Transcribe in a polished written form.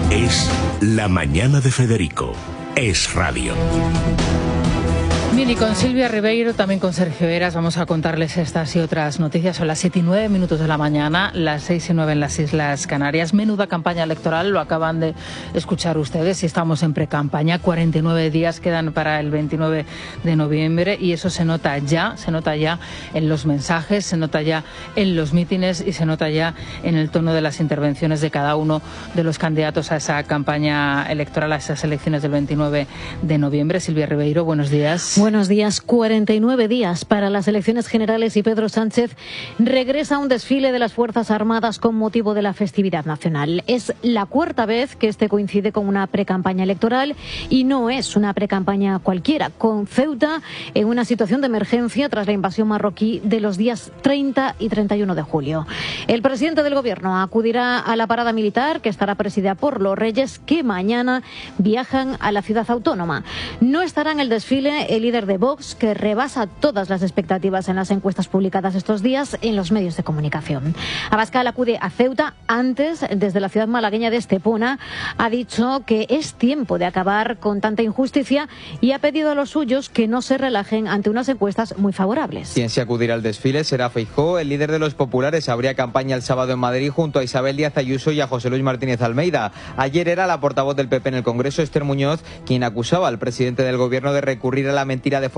Es La Mañana de Federico. Es radio. Bien, y con Silvia Ribeiro, también con Sergio Heras, vamos a contarles estas y otras noticias. Son las 7:09 de la mañana, las 6:09 en las Islas Canarias. Menuda campaña electoral, lo acaban de escuchar ustedes, y estamos en precampaña. 49 días quedan para el 29 de noviembre y eso se nota ya en los mensajes, se nota ya en los mítines y se nota ya en el tono de las intervenciones de cada uno de los candidatos a esa campaña electoral, a esas elecciones del 29 de noviembre. Silvia Ribeiro, buenos días. Buenos días. 49 días para las elecciones generales y Pedro Sánchez regresa a un desfile de las Fuerzas Armadas con motivo de la festividad nacional. Es la cuarta vez que este coincide con una precampaña electoral y no es una precampaña cualquiera, con Ceuta en una situación de emergencia tras la invasión marroquí de los días 30 y 31 de julio. El presidente del Gobierno acudirá a la parada militar que estará presidida por los Reyes, que mañana viajan a la ciudad autónoma. No estará en el desfile el líder de Vox, que rebasa todas las expectativas en las encuestas publicadas estos días en los medios de comunicación. Abascal acude a Ceuta antes, desde la ciudad malagueña de Estepona, ha dicho que es tiempo de acabar con tanta injusticia y ha pedido a los suyos que no se relajen ante unas encuestas muy favorables. Quien se acudirá al desfile será Feijóo. El líder de los populares abría campaña el sábado en Madrid junto a Isabel Díaz Ayuso y a José Luis Martínez Almeida. Ayer era la portavoz del PP en el Congreso, Esther Muñoz, quien acusaba al presidente del Gobierno de recurrir a la mentira de